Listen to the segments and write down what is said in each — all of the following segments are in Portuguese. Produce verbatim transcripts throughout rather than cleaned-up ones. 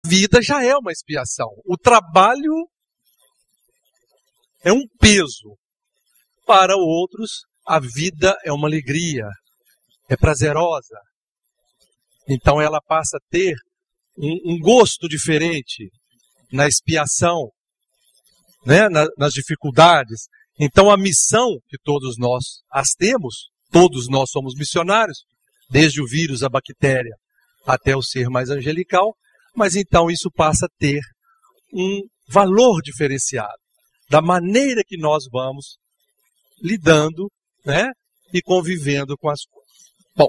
vida já é uma expiação. O trabalho é um peso. Para outros, a vida é uma alegria, é prazerosa. Então ela passa a ter um, um gosto diferente na expiação, né? Na, nas dificuldades. Então a missão que todos nós as temos, todos nós somos missionários, desde o vírus, a bactéria, até o ser mais angelical, mas então isso passa a ter um valor diferenciado da maneira que nós vamos lidando, né, e convivendo com as coisas. Bom,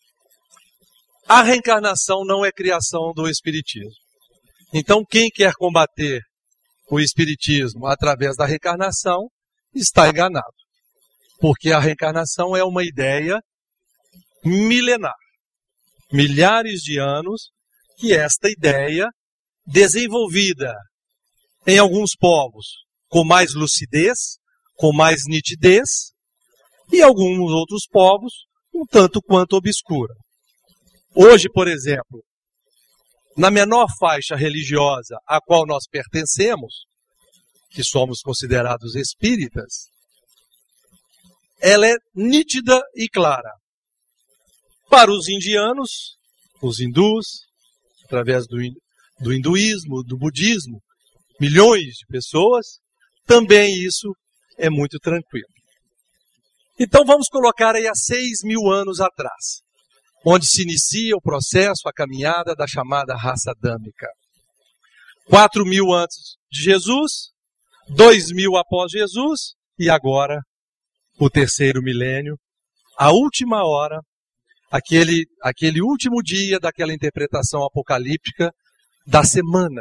a reencarnação não é criação do Espiritismo. Então, quem quer combater o Espiritismo através da reencarnação está enganado. Porque a reencarnação é uma ideia milenar. Milhares de anos que esta ideia, desenvolvida em alguns povos com mais lucidez, com mais nitidez, e alguns outros povos um tanto quanto obscura. Hoje, por exemplo, na menor faixa religiosa a qual nós pertencemos, que somos considerados espíritas, ela é nítida e clara. Para os indianos, os hindus, através do, do hinduísmo, do budismo, milhões de pessoas, também isso é muito tranquilo. Então vamos colocar aí há seis mil anos atrás, onde se inicia o processo, a caminhada da chamada raça adâmica. Quatro mil antes de Jesus, dois mil após Jesus, e agora o terceiro milênio, a última hora, aquele, aquele último dia daquela interpretação apocalíptica da semana.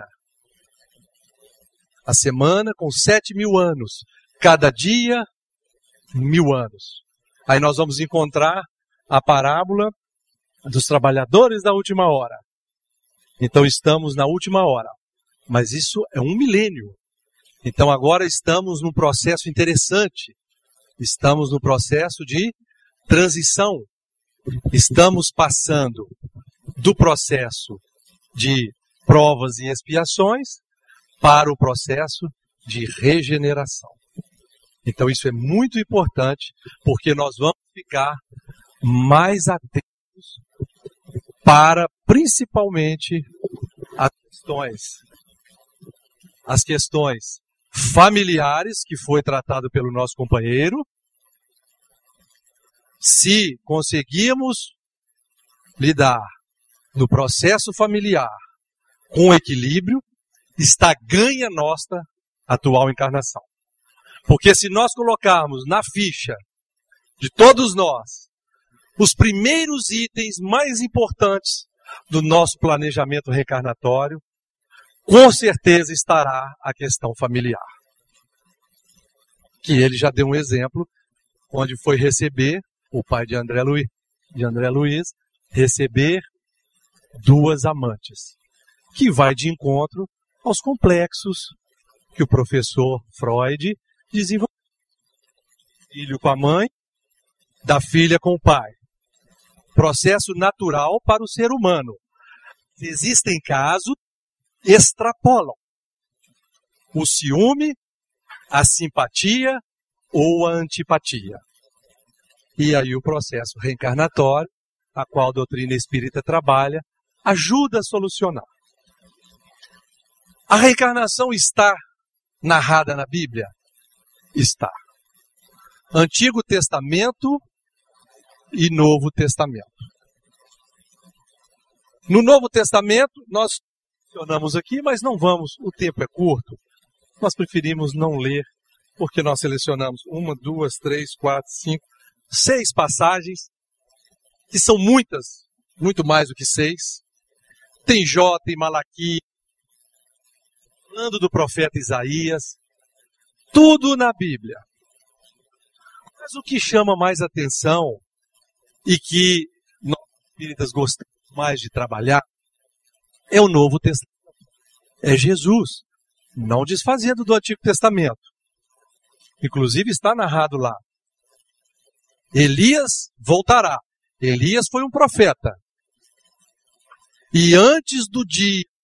A semana com sete mil anos, cada dia mil anos. Aí nós vamos encontrar a parábola dos trabalhadores da última hora. Então estamos na última hora, mas isso é um milênio. Então agora estamos num processo interessante. Estamos no processo de transição. Estamos passando do processo de provas e expiações para o processo de regeneração. Então isso é muito importante, porque nós vamos ficar mais atentos para, principalmente, as questões, as questões familiares, que foi tratado pelo nosso companheiro. Se conseguirmos lidar no processo familiar com equilíbrio, está ganha nossa atual encarnação. Porque se nós colocarmos na ficha de todos nós os primeiros itens mais importantes do nosso planejamento reencarnatório, com certeza estará a questão familiar. Que ele já deu um exemplo, onde foi receber, o pai de André Luiz, de André Luiz, receber duas amantes, que vai de encontro aos complexos que o professor Freud desenvolveu. Filho com a mãe, da filha com o pai. Processo natural para o ser humano. Existem casos que extrapolam o ciúme, a simpatia ou a antipatia. E aí o processo reencarnatório, a qual a doutrina espírita trabalha, ajuda a solucionar. A reencarnação está narrada na Bíblia? Está. Antigo Testamento e Novo Testamento. No Novo Testamento, nós mencionamos aqui, mas não vamos, o tempo é curto. Nós preferimos não ler, porque nós selecionamos uma, duas, três, quatro, cinco, seis passagens, que são muitas, muito mais do que seis. Tem Jó, tem Malaquias, falando do profeta Isaías, tudo na Bíblia. Mas o que chama mais atenção e que nós espíritas gostamos mais de trabalhar é o Novo Testamento. É Jesus, não desfazendo do Antigo Testamento. Inclusive está narrado lá. Elias voltará. Elias foi um profeta. E antes do dia